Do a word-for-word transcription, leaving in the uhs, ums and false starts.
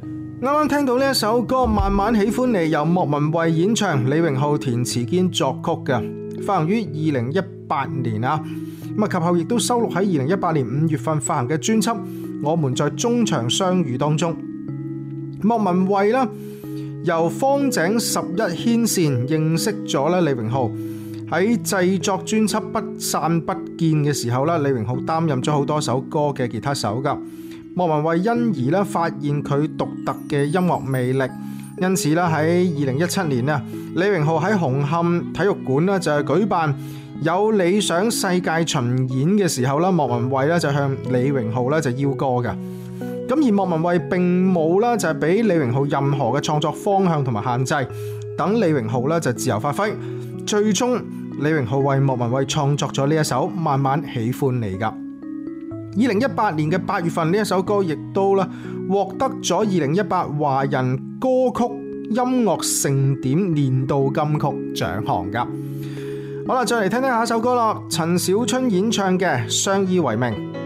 啱啱聽到呢一首歌《慢慢喜歡你》，由莫文蔚演唱，李榮浩填詞兼作曲嘅，發行於二零一八年啊。咁啊，及後亦都收錄喺二零一八年五月份發行嘅專輯《我們在中場相遇》當中。莫文蔚啦，由方井十一牽線認識咗咧李榮浩，喺製作專輯《不散不見》嘅時候咧，李榮浩擔任咗好多首歌嘅吉他手噶。莫文蔚因而咧發現佢獨特嘅音樂魅力，因此咧喺二零一七年啊，李榮浩喺紅磡體育館咧就係舉辦有理想世界巡演嘅時候啦，莫文蔚咧就向李榮浩咧就邀歌嘅。咁而莫文蔚並冇啦就係俾李榮浩任何嘅創作方向同埋限制，等李榮浩咧就自由發揮。最終李榮浩為莫文蔚創作咗呢一首《慢慢喜歡你》噶。二零一八年嘅八月份，呢一首歌亦都啦獲得咗二零一八華人歌曲音樂盛典年度金曲獎項噶。好啦，再嚟聽聽下一首歌啦，陳小春演唱嘅《相依為命》。